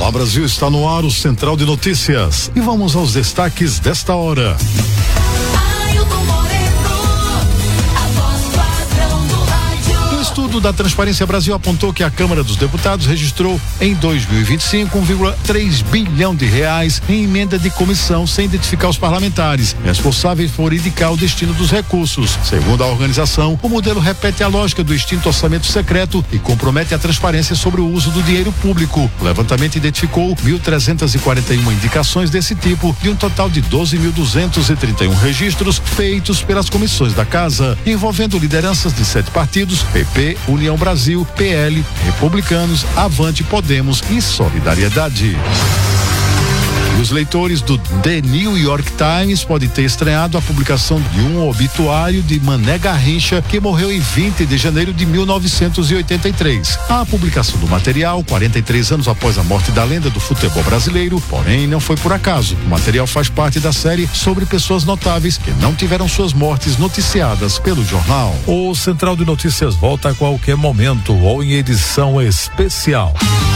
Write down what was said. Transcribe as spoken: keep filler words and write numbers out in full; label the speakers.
Speaker 1: Olá Brasil, está no ar o Central de Notícias e vamos aos destaques desta hora. Um estudo da Transparência Brasil apontou que a Câmara dos Deputados registrou em dois mil e vinte e cinco um vírgula três bilhão de reais em emenda de comissão sem identificar os parlamentares responsáveis por indicar o destino dos recursos. Segundo a organização, o modelo repete a lógica do extinto orçamento secreto e compromete a transparência sobre o uso do dinheiro público. O levantamento identificou mil trezentas e quarenta e uma indicações desse tipo de um total de doze mil duzentos e trinta e um registros feitos pelas comissões da casa, envolvendo lideranças de sete partidos: P P, União Brasil, P L, Republicanos, Avante, Podemos e Solidariedade. E os leitores do The New York Times podem ter estranhado a publicação de um obituário de Mané Garrincha, que morreu em vinte de janeiro de mil novecentos e oitenta e três. A publicação do material, quarenta e três anos após a morte da lenda do futebol brasileiro, porém não foi por acaso. O material faz parte da série sobre pessoas notáveis que não tiveram suas mortes noticiadas pelo jornal.
Speaker 2: O Central de Notícias volta a qualquer momento ou em edição especial.